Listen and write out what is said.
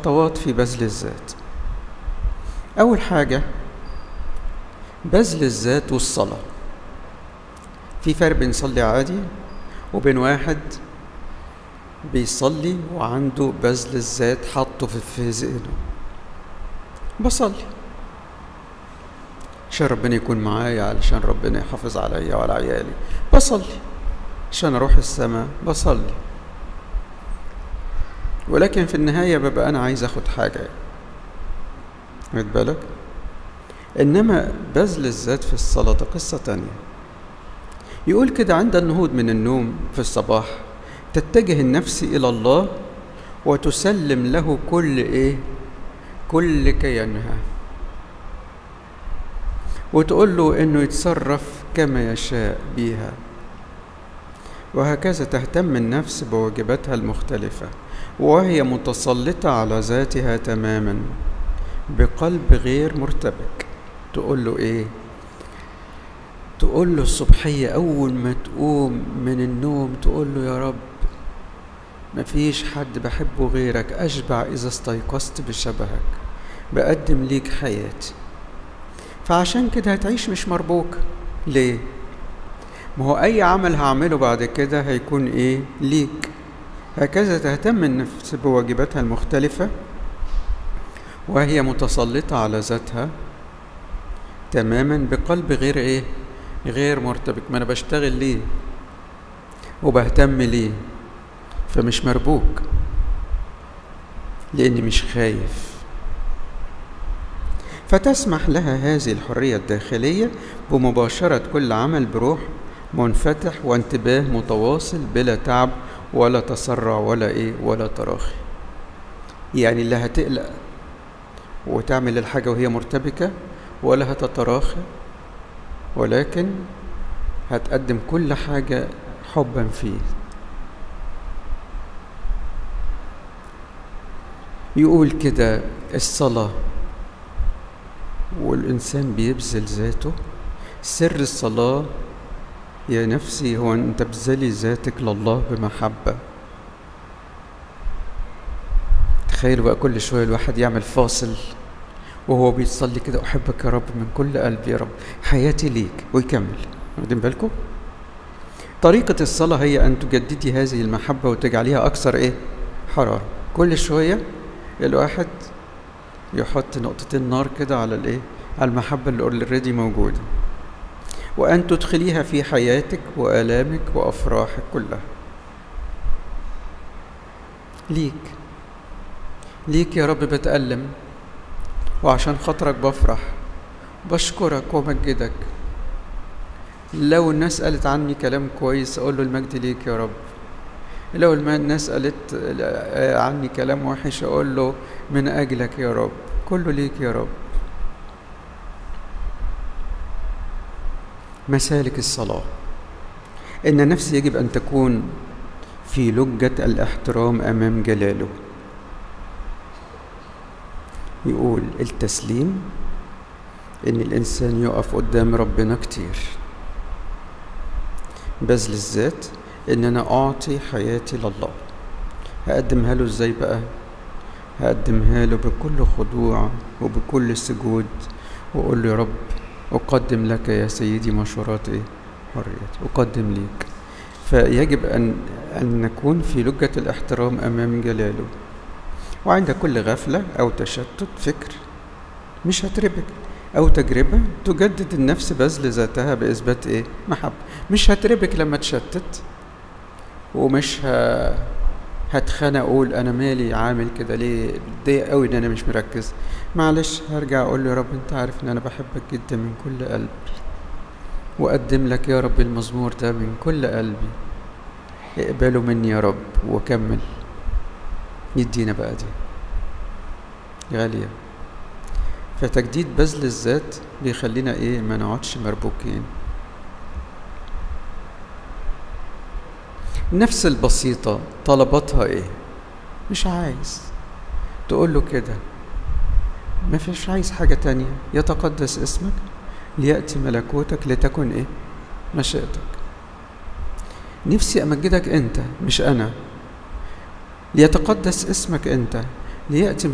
خطوات في بذل الذات. أول حاجة بذل الذات والصلاة. في فرق بين صلي عادي وبين واحد بيصلي وعنده بذل الذات حطه في ذهنه. بصلي عشان ربنا يكون معايا، علشان ربنا يحافظ عليا وعلى عيالي. بصلي عشان اروح السماء. بصلي، ولكن في النهاية ببقى انا عايز اخد حاجة، خد بالك. انما بذل الذات في الصلاة ده قصة تانية. يقول كده: عند النهوض من النوم في الصباح تتجه النفس الى الله وتسلم له كل كيانها، وتقول له انه يتصرف كما يشاء بيها. وهكذا تهتم النفس بواجباتها المختلفة وهي متسلطة على ذاتها تماما بقلب غير مرتبك. تقول له تقول له الصبحية أول ما تقوم من النوم، تقول له: يا رب مفيش حد بحبه غيرك، أشبع إذا استيقظت بشبهك، بقدم ليك حياتي. فعشان كده هتعيش مش مربوك. ليه؟ ما هو أي عمل هعمله بعد كده هيكون ليك. هكذا تهتم النفس بواجباتها المختلفة وهي متسلطة على ذاتها تماما بقلب غير مرتبك. ما أنا بشتغل ليه وبهتم ليه، فمش مربوك لأني مش خايف. فتسمح لها هذه الحرية الداخلية بمباشرة كل عمل بروح منفتح وانتباه متواصل بلا تعب ولا تسرع ولا تراخي. يعني لا هتقلق وتعمل الحاجة وهي مرتبكة، ولا هتتراخي، ولكن هتقدم كل حاجة حبا فيه. يقول كده: الصلاة والإنسان بيبذل ذاته. سر الصلاة يا نفسي هو أن تبذلي ذاتك لله بمحبة. تخيلوا بقى كل شوية الواحد يعمل فاصل وهو بيصلي كده: أحبك يا رب من كل قلبي، يا رب حياتي ليك، ويكمل. واخدين بالكم؟ طريقة الصلاة هي أن تجددي هذه المحبة وتجعليها أكثر حرارة. كل شوية الواحد يحط نقطتين نار كده على على المحبة اللي اوريدي موجودة، وأن تدخليها في حياتك وآلامك وأفراحك كلها. ليك يا رب بتألم، وعشان خاطرك بفرح، بشكرك ومجدك. لو الناس قالت عني كلام كويس أقول له: المجد ليك يا رب. لو الناس قالت عني كلام وحش أقول له: من أجلك يا رب، كله ليك يا رب. مسالك الصلاة: إن النفس يجب أن تكون في لجة الاحترام أمام جلاله. يقول التسليم إن الإنسان يقف قدام ربنا كتير. بذل الذات إن أنا أعطي حياتي لله. هقدمها له إزاي بقى؟ هقدمها له بكل خضوع وبكل سجود، وأقول له: يا رب أقدم لك يا سيدي مشورات حريتي، أقدم ليك. فيجب أن نكون في لجة الاحترام أمام جلاله. وعند كل غفلة أو تشتت فكر مش هتربك أو تجربة تجدد النفس بذل ذاتها بإثبات محبة. مش هتربك لما تشتت، ومش هتخانق أقول أنا مالي عامل كده ليه، بتضايق قوي إن أنا مش مركز. معلش هرجع أقول له: يا رب أنت عارف إن أنا بحبك جدا من كل قلبي، وأقدم لك يا رب المزمور ده من كل قلبي، اقبله مني يا رب وكمل. يدينا بقى دي غالية. فتجديد بذل الذات بيخلينا ما نقعدش مربوكين. النفس البسيطة طلباتها مش عايز تقول له كده، ما فيش عايز حاجة تانية. يتقدس اسمك، ليأتي ملكوتك، لتكن مشيئتك. نفسي أمجدك أنت مش أنا. ليتقدس اسمك أنت، ليأتي